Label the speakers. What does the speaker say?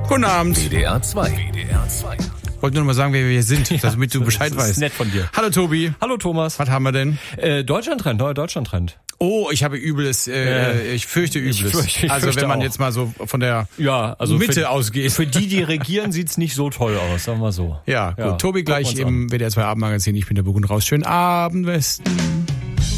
Speaker 1: Guten Abend.
Speaker 2: WDR 2.
Speaker 1: Ich wollte nur noch mal sagen, wer wir hier sind, damit du Bescheid weißt.
Speaker 3: Das ist nett von dir.
Speaker 1: Hallo Tobi.
Speaker 3: Hallo Thomas.
Speaker 1: Was haben wir denn?
Speaker 3: Deutschlandtrend, neuer Deutschlandtrend.
Speaker 1: Oh, ich habe Übles, ich fürchte Übles.
Speaker 3: Ich
Speaker 1: also
Speaker 3: fürchte
Speaker 1: wenn man
Speaker 3: auch.
Speaker 1: jetzt mal so von der
Speaker 3: also
Speaker 1: Mitte ausgeht.
Speaker 3: Für die regieren, sieht's nicht so toll aus, sagen wir so.
Speaker 1: Ja, gut. Tobi gleich
Speaker 3: gucken wir uns
Speaker 1: im WDR 2 Abendmagazin. Ich bin der Burg und raus. Schönen Abend, Westen.